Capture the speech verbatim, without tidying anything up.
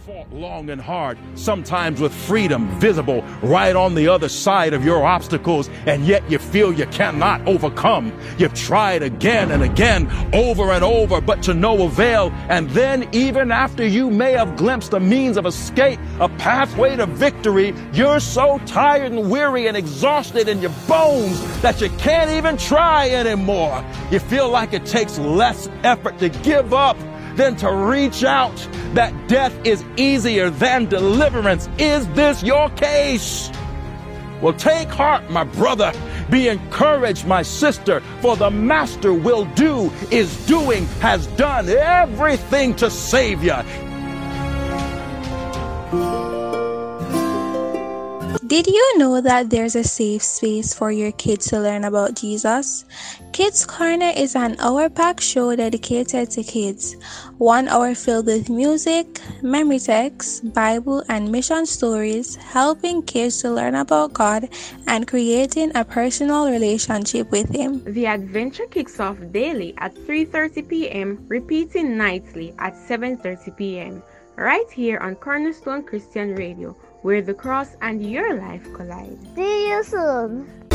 fought long and hard, sometimes with freedom visible right on the other side of your obstacles, and yet you feel you cannot overcome. You've tried again and again, over and over, but to no avail. And then, even after you may have glimpsed a means of escape, a pathway to victory, you're so tired and weary and exhausted in your bones that you can't even try anymore. You feel like it takes less effort to give up than to reach out, that death is easier than deliverance. Is this your case? Well, take heart, my brother. Be encouraged, my sister, for the Master will do, is doing, has done everything to save you. Did you know that there's a safe space for your kids to learn about Jesus? Kids Corner is an hour-packed show dedicated to kids. One hour filled with music, memory texts, Bible, and mission stories, helping kids to learn about God and creating a personal relationship with Him. The adventure kicks off daily at three thirty p.m., repeating nightly at seven thirty p.m., right here on Cornerstone Christian Radio, where the cross and your life collide. See you soon.